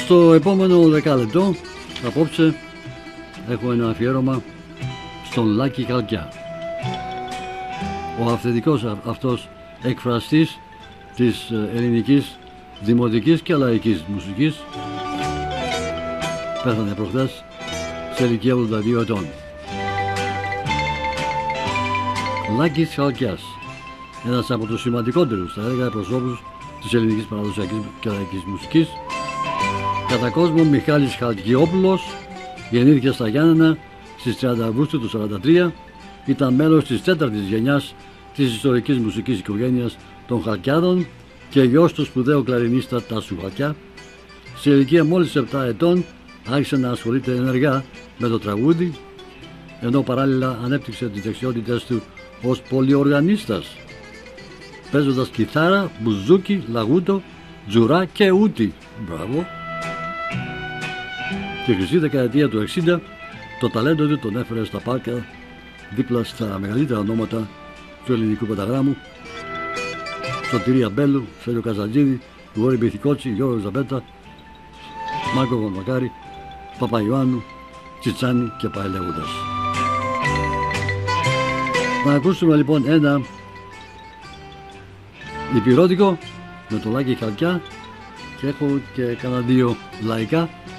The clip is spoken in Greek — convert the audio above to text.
Στο επόμενο δεκάλεπτο, απόψε, έχω ένα αφιέρωμα στον Λάκη Χαλκιά. Ο αυθεντικός αυτός εκφραστής της ελληνικής δημοτικής και λαϊκής μουσικής πέθανε προχθές σε ηλικία 82 ετών. Λάκης Χαλκιάς, ένας από τους σημαντικότερους, θα έλεγα, προσώπους της ελληνικής παραδοσιακής και λαϊκής μουσικής. Κατά κόσμο, Μιχάλης Χαλκιόπουλος γεννήθηκε στα Γιάννενα στις 30 Αυγούστου του 1943. Ήταν μέλος της 4ης γενιάς της ιστορικής μουσικής οικογένειας των Χαλκιάδων και γιος του σπουδαίου κλαρινίστα Τάσου Χαλκιά. Σε ηλικία μόλις 7 ετών άρχισε να ασχολείται ενεργά με το τραγούδι, ενώ παράλληλα ανέπτυξε τις δεξιότητες του ως πολυοργανίστας, παίζοντας κιθάρα, μπουζούκι, λαγούτο, τζουρά και ούτι. Μπράβο! Τη χρυσή δεκαετία του 60 το ταλέντο του τον έφερε στα πάρκα δίπλα στα μεγαλύτερα ονόματα του ελληνικού πενταγράμμου: Σωτηρία Μπέλου, Σέλιο Καζαντζίδη, Γόρι Μπιθικότσι, Γιώργο Ζαμπέτα, Μάρκο Βαμβακάρη, Παπαϊωάννου, Τσιτσάνη και πάει λέγοντας. Να ακούσουμε λοιπόν ένα υπηρώτικο με το Λάκη Χαλκιά και έχω και κανένα δύο λαϊκά